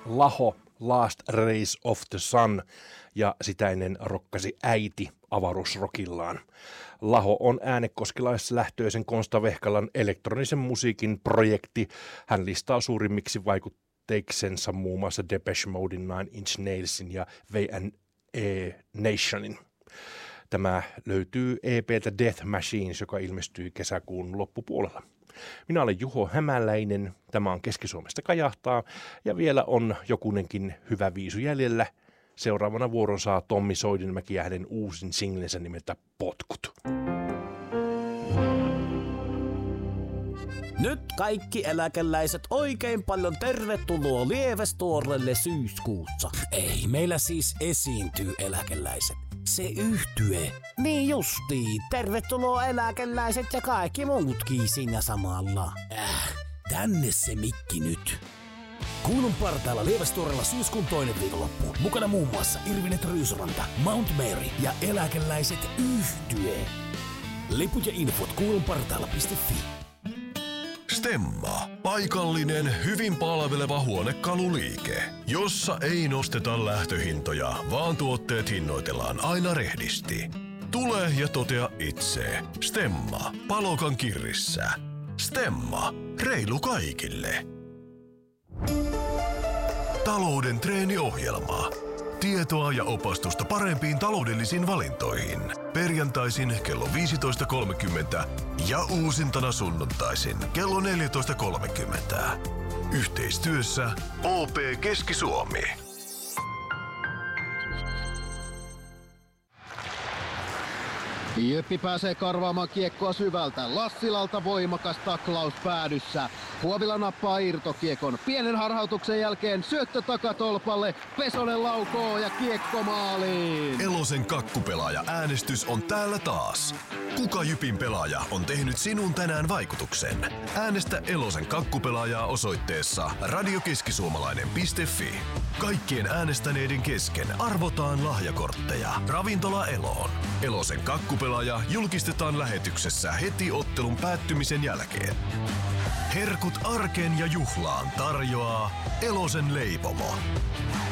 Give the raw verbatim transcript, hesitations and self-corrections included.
Laho, Last Rays of the Sun, ja sitä ennen rokkasi Äiti avaruusrokillaan. Laho on äänekoskilaislähtöisen Konsta Vehkalan elektronisen musiikin projekti. Hän listaa suurimmiksi vaikutteiksensa muun muassa Depeche Modein, Nine Inch Nailsin ja V and A Nationin. Tämä löytyy E P:ltä Death Machines, joka ilmestyy kesäkuun loppupuolella. Minä olen Juho Hämäläinen, tämä on Keski-Suomesta kajahtaa, ja vielä on jokunenkin hyvä viisu jäljellä. Seuraavana vuoron saa Tommi Soidinmäki ja hänen uusin singlensä nimeltä Potkut. Nyt kaikki eläkeläiset oikein paljon tervetuloa Lievestuorelle syyskuussa. Ei, meillä siis esiintyy eläkeläiset. Se yhtye. Niin justiin. Tervetuloa eläkeläiset ja kaikki muutkin siinä samalla. Äh, tänne se mikki nyt. Kuulun partaalla Lievestuorella syyskuun toinen viikonloppu. Mukana muun muassa Irvinet Ryysuranta, Mount Mary ja eläkeläiset yhtye. Liput ja infot kuulunpartaalla piste fi. Stemma. Paikallinen, hyvin palveleva huonekaluliike, jossa ei nosteta lähtöhintoja, vaan tuotteet hinnoitellaan aina rehdisti. Tule ja totea itse. Stemma. Palokan kirrissä. Stemma. Reilu kaikille. Talouden treeniohjelma. Tietoa ja opastusta parempiin taloudellisiin valintoihin. Perjantaisin kello viisitoista kolmekymmentä ja uusintana sunnuntaisin kello neljätoista kolmekymmentä. Yhteistyössä O P Keski-Suomi. Jyppi pääsee karvaamaan kiekkoa syvältä. Lassilalta voimakas taklaus päädyssä. Huovila nappaa irtokiekon. Pienen harhautuksen jälkeen syöttö takatolpalle. Pesonen laukoo ja kiekko maaliin. Elosen kakkupelaaja äänestys on täällä taas. Kuka Jypin pelaaja on tehnyt sinun tänään vaikutuksen? Äänestä Elosen kakkupelaajaa osoitteessa radiokeskisuomalainen piste fi. Kaikkien äänestäneiden kesken arvotaan lahjakortteja. Ravintola Eloon. Elosen kakkupelaaja julkistetaan lähetyksessä heti ottelun päättymisen jälkeen. Herkut arkeen ja juhlaan tarjoaa Elosen leipomo.